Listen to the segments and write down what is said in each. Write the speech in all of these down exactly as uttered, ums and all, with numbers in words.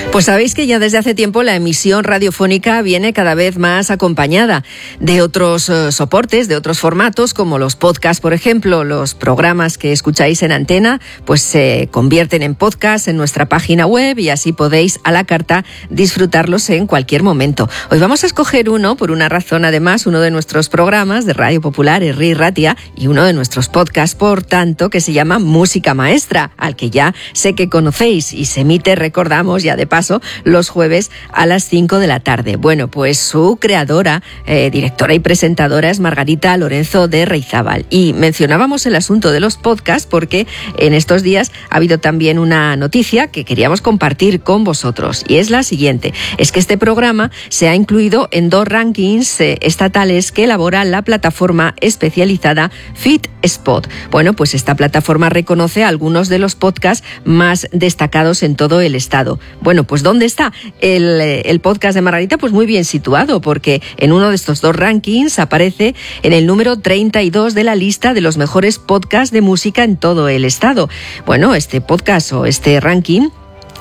Pues sabéis que ya desde hace tiempo la emisión radiofónica viene cada vez más acompañada de otros uh, soportes, de otros formatos, como los podcasts, por ejemplo. Los programas que escucháis en antena pues se convierten en podcast en nuestra página web y así podéis a la carta disfrutarlos en cualquier momento. Hoy vamos a escoger uno, por una razón además, uno de nuestros programas de Radio Popular, Herri Ratia, y uno de nuestros podcasts, por tanto, que se llama Música Maestra, al que ya sé que conocéis y se emite, recordamos ya de paso, los jueves a las cinco de la tarde. Bueno, pues su creadora, eh, directora y presentadora es Margarita Lorenzo de Reizábal. Y mencionábamos el asunto de los podcasts porque en estos días ha habido también una noticia que queríamos compartir con vosotros, y es la siguiente: es que este programa se ha incluido en dos rankings eh, estatales que elabora la plataforma especializada FitSpot. Bueno, pues esta plataforma reconoce algunos de los podcasts más destacados en todo el estado. Bueno, pues ¿dónde está el, el podcast de Margarita? Pues muy bien situado, porque en uno de estos dos rankings aparece en el número treinta y dos de la lista de los mejores podcasts de música en todo el estado. Bueno, este podcast o este ranking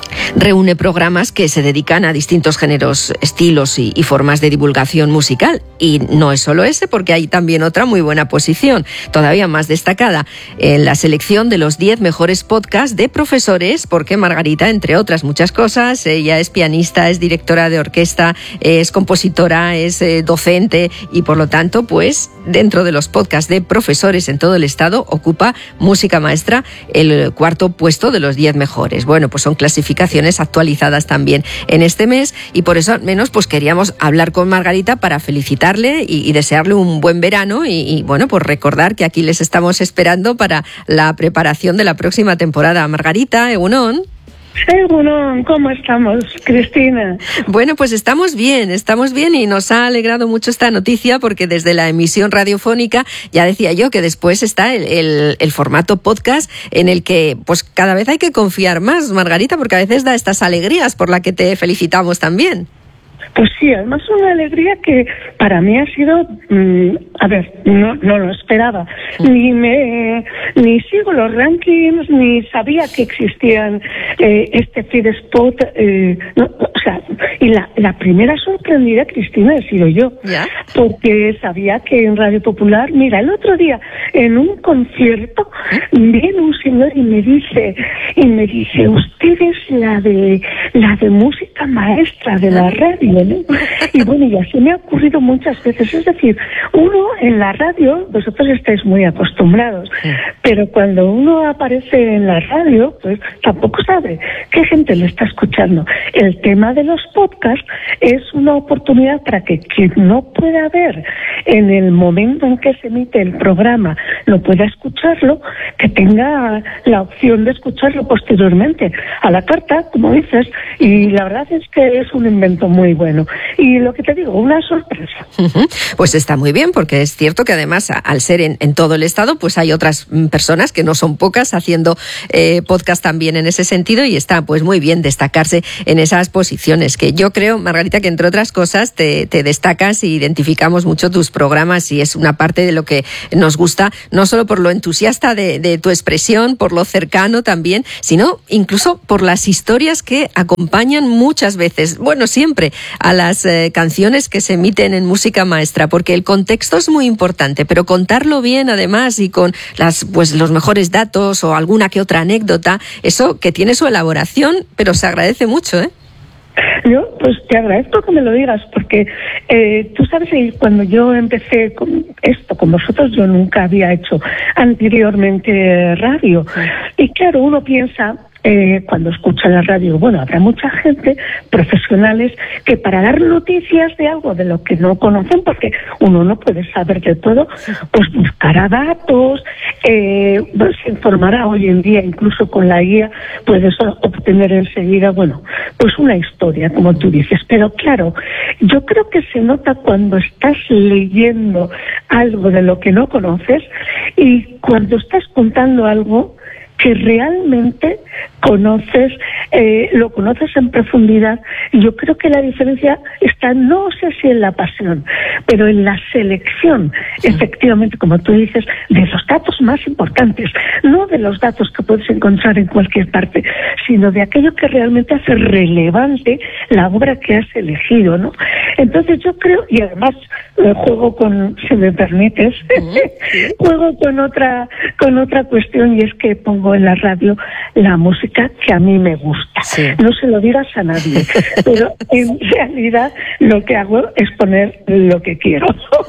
reúne programas que se dedican a distintos géneros, estilos y, y formas de divulgación musical. Y no es solo ese, porque hay también otra muy buena posición, todavía más destacada, en la selección de los diez mejores podcasts de profesores, porque Margarita, entre otras muchas cosas, ella es pianista, es directora de orquesta, es compositora, es eh, docente, y por lo tanto, pues, dentro de los podcasts de profesores en todo el estado, ocupa Música Maestra el cuarto puesto de los diez mejores. Bueno, pues son clasificaciones actualizadas también en este mes, y por eso al menos pues queríamos hablar con Margarita para felicitarle y, y desearle un buen verano y, y bueno, pues recordar que aquí les estamos esperando para la preparación de la próxima temporada. Margarita, Egunon. Egunon, ¿cómo estamos, Cristina? Bueno, pues estamos bien, estamos bien y nos ha alegrado mucho esta noticia, porque desde la emisión radiofónica ya decía yo que después está el, el, el formato podcast, en el que pues cada vez hay que confiar más, Margarita, porque a veces da estas alegrías por la que te felicitamos también. Pues sí, además una alegría que para mí ha sido, mmm, a ver, no, no lo esperaba, ni me, ni sigo los rankings, ni sabía que existían eh, este FitSpot, eh, no, o sea, y la, la primera sorprendida, Cristina, he sido yo, ¿ya? Porque sabía que en Radio Popular, mira, el otro día en un concierto viene un señor y me dice, y me dice, usted es la de, la de Música Maestra de la radio. Y bueno, ya se me ha ocurrido muchas veces, es decir, uno en la radio, vosotros estáis muy acostumbrados, sí, pero cuando uno aparece en la radio, pues tampoco sabe qué gente le está escuchando. El tema de los podcasts es una oportunidad para que quien no pueda ver en el momento en que se emite el programa lo pueda escucharlo, que tenga la opción de escucharlo posteriormente a la carta, como dices, y la verdad es que es un invento muy bueno. Y lo que te digo, una sorpresa. Uh-huh. Pues está muy bien, porque es cierto que además, al ser en, en todo el estado, pues hay otras personas, que no son pocas, haciendo eh, podcast también en ese sentido, y está pues muy bien destacarse en esas posiciones, que yo creo, Margarita, que entre otras cosas te, te destacas y identificamos mucho tus programas, y es una parte de lo que nos gusta, no solo por lo entusiasta de, de tu expresión, por lo cercano también, sino incluso por las historias que acompañan muchas veces, bueno, siempre, a las eh, canciones que se emiten en Música Maestra, porque el contexto es muy importante, pero contarlo bien además y con las pues los mejores datos o alguna que otra anécdota, eso que tiene su elaboración, pero se agradece mucho, ¿eh? Yo, pues te agradezco que me lo digas, porque eh, tú sabes que cuando yo empecé con esto, con vosotros, yo nunca había hecho anteriormente radio. Y claro, uno piensa, eh, cuando escucha la radio, bueno, habrá mucha gente, profesionales, que para dar noticias de algo de lo que no conocen, porque uno no puede saber de todo, pues buscará datos, eh, pues se informará hoy en día, incluso con la guía, puedes obtener enseguida, bueno, pues una historia, como tú dices. Pero claro, yo creo que se nota cuando estás leyendo algo de lo que no conoces y cuando estás contando algo que realmente conoces eh, lo conoces en profundidad. Y yo creo que la diferencia está, no sé si en la pasión, pero en la selección, sí. efectivamente, como tú dices, de los datos más importantes, no de los datos que puedes encontrar en cualquier parte, sino de aquello que realmente hace relevante la obra que has elegido, ¿no? Entonces yo creo, y además eh, juego con, si me permites, uh-huh. juego con otra, con otra cuestión, y es que pongo en la radio la música que a mí me gusta. Sí. No se lo digas a nadie, pero en realidad lo que hago es poner lo que quiero.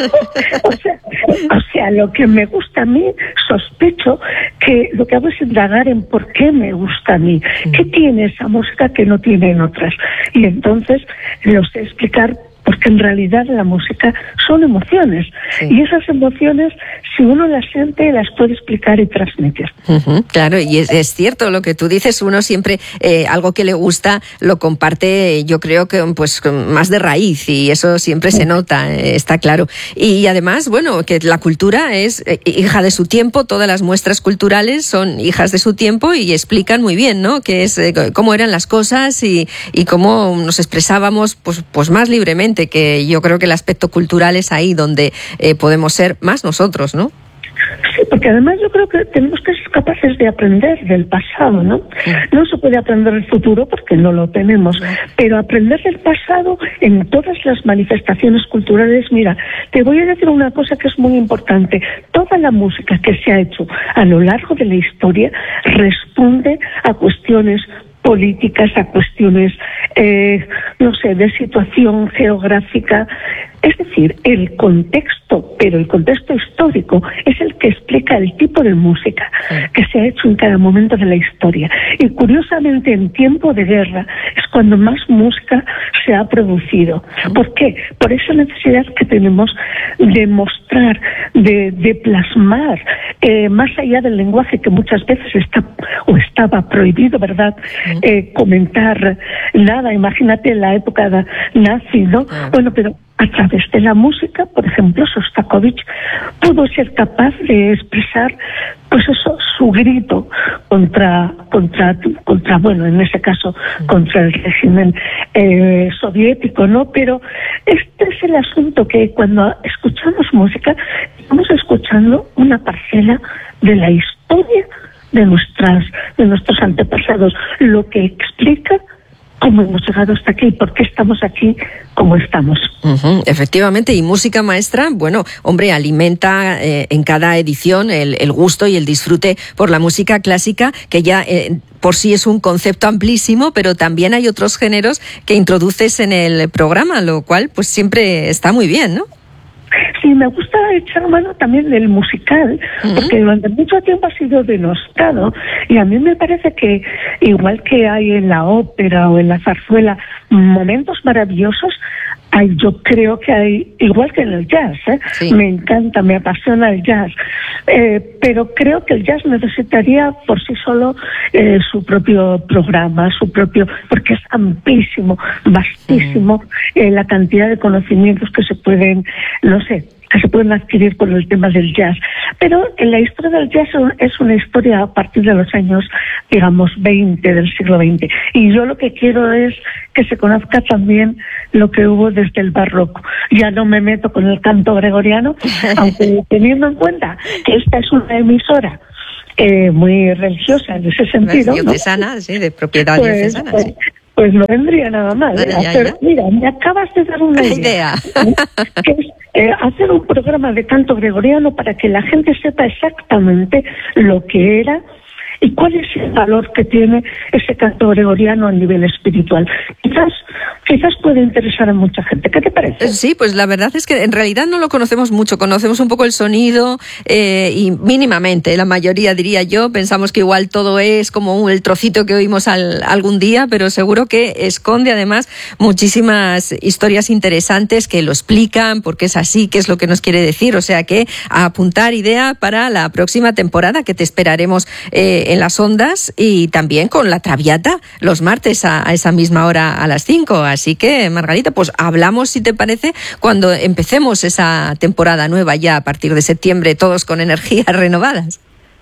o sea, o sea, lo que me gusta a mí, sospecho que lo que hago es indagar en por qué me gusta a mí, qué tiene esa música que no tienen otras. Y entonces lo sé explicar, porque en realidad la música son emociones, sí. y esas emociones, si uno las siente, las puede explicar y transmitir. Uh-huh, claro, y es, es cierto lo que tú dices, uno siempre eh, algo que le gusta lo comparte, yo creo que pues más de raíz, y eso siempre se nota, eh, está claro. Y además, bueno, que la cultura es eh, hija de su tiempo, todas las muestras culturales son hijas de su tiempo y explican muy bien, ¿no?, que es eh, cómo eran las cosas y, y cómo nos expresábamos pues, pues más libremente, que yo creo que el aspecto cultural es ahí donde eh, podemos ser más nosotros, ¿no? Sí, porque además yo creo que tenemos que ser capaces de aprender del pasado, ¿no? Sí. No se puede aprender del futuro porque no lo tenemos, sí. pero aprender del pasado en todas las manifestaciones culturales. Mira, te voy a decir una cosa que es muy importante. Toda la música que se ha hecho a lo largo de la historia responde a cuestiones políticas, a cuestiones, eh, no sé, de situación geográfica. Es decir, el contexto, pero el contexto histórico es el que explica el tipo de música que se ha hecho en cada momento de la historia. Y curiosamente, en tiempo de guerra es cuando más música se ha producido. ¿Por qué? Por esa necesidad que tenemos de mostrar, de, de plasmar, eh, más allá del lenguaje que muchas veces está o estaba prohibido, ¿verdad? Eh, comentar nada. Imagínate en la época de nazi, ¿no? Bueno, pero a través de la música, por ejemplo, Sostakovich pudo ser capaz de expresar, pues eso, su grito contra, contra, contra, bueno, en ese caso, contra el régimen eh, soviético, ¿no? Pero este es el asunto, que cuando escuchamos música, estamos escuchando una parcela de la historia de nuestras, de nuestros antepasados, lo que explica cómo hemos llegado hasta aquí y por qué estamos aquí como estamos. Uh-huh, efectivamente, y música maestra, bueno, hombre, alimenta eh, en cada edición el, el gusto y el disfrute por la música clásica, que ya eh, por sí es un concepto amplísimo, pero también hay otros géneros que introduces en el programa, lo cual pues siempre está muy bien, ¿no? Sí, me gusta echar mano también del musical, uh-huh. porque durante mucho tiempo ha sido denostado, y a mí me parece que, igual que hay en la ópera o en la zarzuela momentos maravillosos, hay, yo creo que hay, igual que en el jazz, ¿eh? Sí. Me encanta, me apasiona el jazz, eh, pero creo que el jazz necesitaría por sí solo eh, su propio programa, su propio, porque es amplísimo, vastísimo, eh, la cantidad de conocimientos que se pueden, no sé, que se pueden adquirir con el tema del jazz. Pero en la historia del jazz es una historia a partir de los años, digamos, veinte del siglo veinte. Y yo lo que quiero es que se conozca también lo que hubo desde el barroco. Ya no me meto con el canto gregoriano, aunque teniendo en cuenta que esta es una emisora eh, muy religiosa en ese sentido, ¿no? Diocesana, sí, de propiedad pues, diocesana, pues, sí. Pues no vendría nada mal. ¿eh? Ya, hacer, ya. Mira, me acabas de dar una idea. idea. Que es eh, hacer un programa de canto gregoriano para que la gente sepa exactamente lo que era y cuál es el valor que tiene ese canto gregoriano a nivel espiritual. Quizás, quizás puede interesar a mucha gente. ¿Qué te parece? Sí, pues la verdad es que en realidad no lo conocemos mucho. Conocemos un poco el sonido eh, y mínimamente, la mayoría diría yo. Pensamos que igual todo es como el trocito que oímos al, algún día, pero seguro que esconde además muchísimas historias interesantes que lo explican, por qué es así, qué es lo que nos quiere decir. O sea que a apuntar idea para la próxima temporada, que te esperaremos eh, en las ondas, y también con la Traviata los martes a, a esa misma hora a las cinco. Así que, Margarita, pues hablamos, si te parece, cuando empecemos esa temporada nueva ya a partir de septiembre, todos con energías renovadas.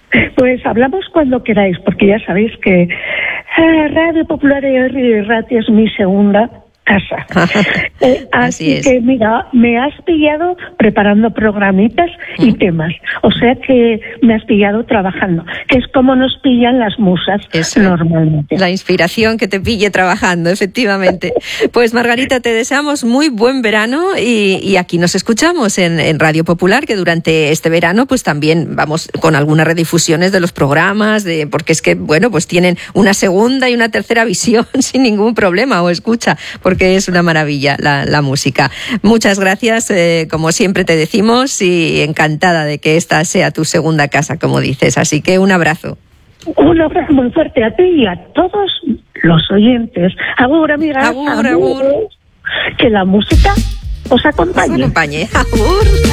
Pues hablamos cuando queráis, porque ya sabéis que eh, Radio Popular y Radio es mi segunda casa. Eh, así así que, mira, me has pillado preparando programitas y mm. temas. O sea que me has pillado trabajando, que es como nos pillan las musas. Eso, normalmente. La inspiración que te pille trabajando, efectivamente. Pues Margarita, te deseamos muy buen verano y, y aquí nos escuchamos en, en Radio Popular, que durante este verano pues también vamos con algunas redifusiones de los programas, de porque es que, bueno, pues tienen una segunda y una tercera visión sin ningún problema, o escucha, porque que es una maravilla la, la música. Muchas gracias, eh, como siempre te decimos, y encantada de que esta sea tu segunda casa, como dices. Así que un abrazo. Un abrazo muy fuerte a ti y a todos los oyentes. Agur, amigas. Agur, agur. Que la música os acompañe. Os acompañe. Agur.